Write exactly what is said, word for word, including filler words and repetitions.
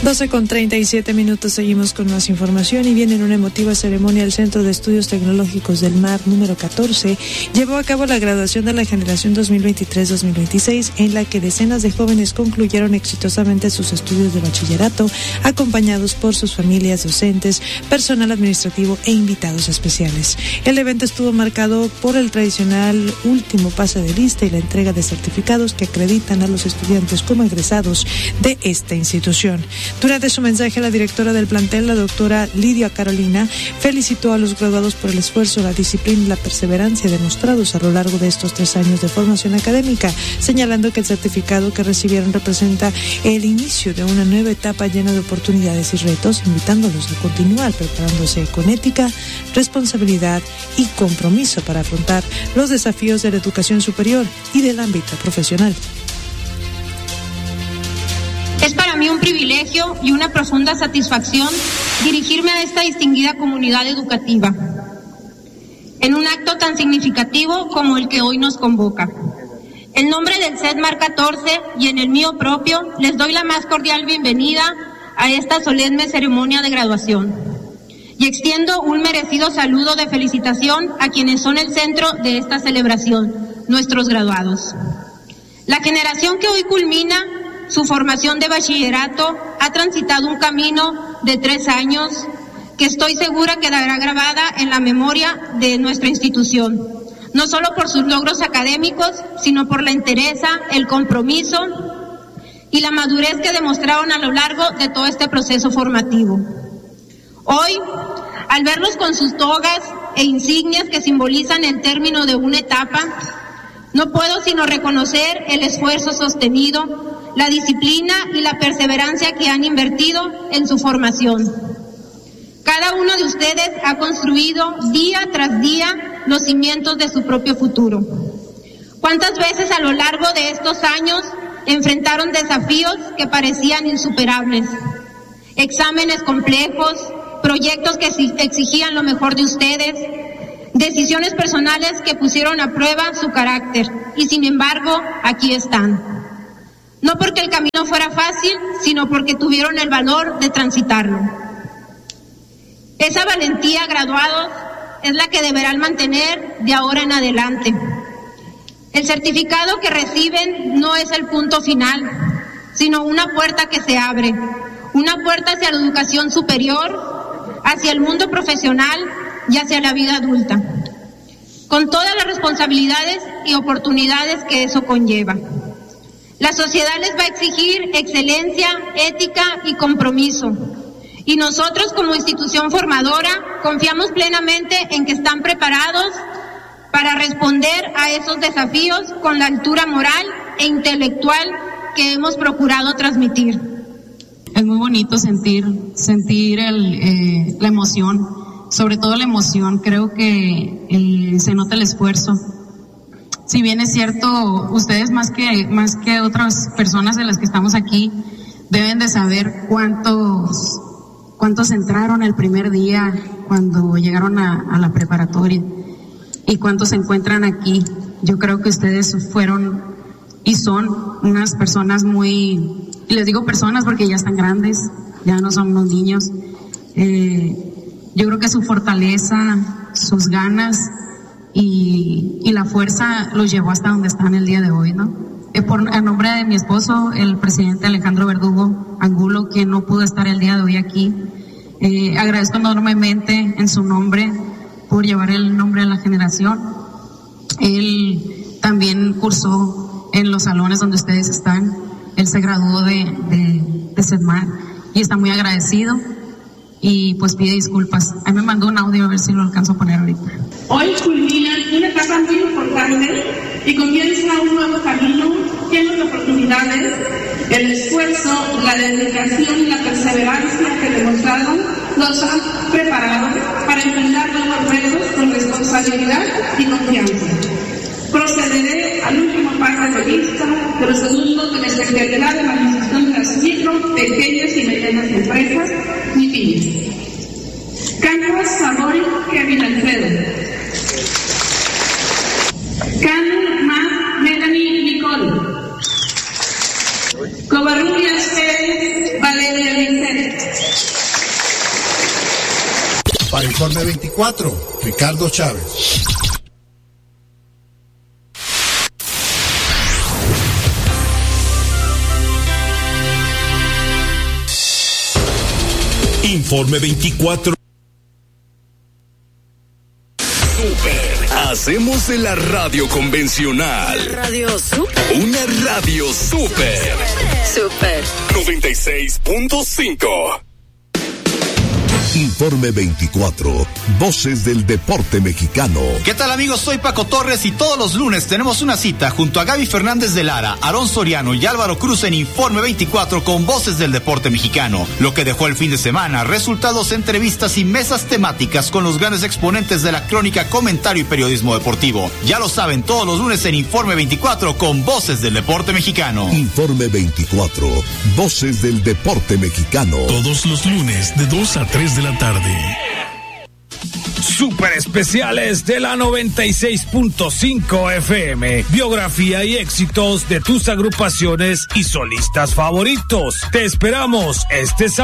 doce con treinta y siete minutos, seguimos con más información y bien, en una emotiva ceremonia el Centro de Estudios Tecnológicos del Mar número catorce llevó a cabo la graduación de la generación dos mil veintitrés dos mil veintiséis, en la que decenas de jóvenes concluyeron exitosamente sus estudios de bachillerato, acompañados por sus familias, docentes, personal administrativo e invitados especiales. El evento estuvo marcado por el tradicional último pase de lista y la entrega de certificados que acreditan a los estudiantes como egresados de esta institución. Durante su mensaje, la directora del plantel, la doctora Lidia Carolina, felicitó a los graduados por el esfuerzo, la disciplina y la perseverancia demostrados a lo largo de estos tres años de formación académica, señalando que el certificado que recibieron representa el inicio de una nueva etapa llena de oportunidades y retos, invitándolos a continuar preparándose con ética, responsabilidad y compromiso para afrontar los desafíos de la educación superior y del ámbito profesional. Es para mí un privilegio y una profunda satisfacción dirigirme a esta distinguida comunidad educativa en un acto tan significativo como el que hoy nos convoca. En nombre del CEDMAR catorce y en el mío propio, les doy la más cordial bienvenida a esta solemne ceremonia de graduación y extiendo un merecido saludo de felicitación a quienes son el centro de esta celebración, nuestros graduados. La generación que hoy culmina su formación de bachillerato ha transitado un camino de tres años que estoy segura quedará grabada en la memoria de nuestra institución, no solo por sus logros académicos, sino por la entereza, el compromiso y la madurez que demostraron a lo largo de todo este proceso formativo. Hoy, al verlos con sus togas e insignias que simbolizan el término de una etapa, no puedo sino reconocer el esfuerzo sostenido, la disciplina y la perseverancia que han invertido en su formación. Cada uno de ustedes ha construido día tras día los cimientos de su propio futuro. ¿Cuántas veces a lo largo de estos años enfrentaron desafíos que parecían insuperables? Exámenes complejos, proyectos que exigían lo mejor de ustedes, decisiones personales que pusieron a prueba su carácter, y sin embargo, aquí están. No porque el camino fuera fácil, sino porque tuvieron el valor de transitarlo. Esa valentía, graduados, es la que deberán mantener de ahora en adelante. El certificado que reciben no es el punto final, sino una puerta que se abre, una puerta hacia la educación superior, hacia el mundo profesional y hacia la vida adulta, con todas las responsabilidades y oportunidades que eso conlleva. La sociedad les va a exigir excelencia, ética y compromiso. Y nosotros como institución formadora confiamos plenamente en que están preparados para responder a esos desafíos con la altura moral e intelectual que hemos procurado transmitir. Es muy bonito sentir, sentir el, eh, la emoción, sobre todo la emoción. Creo que eh, se nota el esfuerzo. Si bien es cierto, ustedes más que más que otras personas de las que estamos aquí deben de saber cuántos cuántos entraron el primer día cuando llegaron a, a la preparatoria y cuántos se encuentran aquí. Yo creo que ustedes fueron y son unas personas muy, y les digo personas porque ya están grandes, ya no son unos niños. Eh, yo creo que su fortaleza, sus ganas Y, y la fuerza los llevó hasta donde están el día de hoy, ¿no? Eh, por, a nombre de mi esposo, el presidente Alejandro Verdugo Angulo, quien no pudo estar el día de hoy aquí, eh, agradezco enormemente en su nombre por llevar el nombre de la generación. Él también cursó en los salones donde ustedes están, él se graduó de, de, de CEDMAR y está muy agradecido y pues pide disculpas. Ahí me mandó un audio a ver si lo alcanzo a poner ahorita. Hoy culmina una etapa muy importante y comienza un nuevo camino lleno de oportunidades. El esfuerzo, la dedicación y la perseverancia que demostraron los han preparado para enfrentar nuevos retos con responsabilidad y confianza. Procederé al último pase de lista de los alumnos de la Secretaría de la Administración de las Micro, Pequeñas y Medianas Empresas, MIPYMES. Carlos Sabori Kevin Alfredo. Can Matt Melanie Nicole. Covarrubias Pérez Valeria Liz. Para Informe veinticuatro, Ricardo Chávez. Informe veinticuatro. Super. Hacemos de la radio convencional. Radio Super. Una radio super. Super. noventa y seis punto cinco. Informe veinticuatro, Voces del Deporte Mexicano. ¿Qué tal, amigos? Soy Paco Torres y todos los lunes tenemos una cita junto a Gaby Fernández de Lara, Aarón Soriano y Álvaro Cruz en Informe veinticuatro con Voces del Deporte Mexicano. Lo que dejó el fin de semana, resultados, entrevistas y mesas temáticas con los grandes exponentes de la crónica, comentario y periodismo deportivo. Ya lo saben, todos los lunes en Informe veinticuatro con Voces del Deporte Mexicano. Informe veinticuatro, Voces del Deporte Mexicano. Todos los lunes de dos a tres de la tarde. Super especiales de la noventa y seis punto cinco F M. Biografía y éxitos de tus agrupaciones y solistas favoritos. Te esperamos este sábado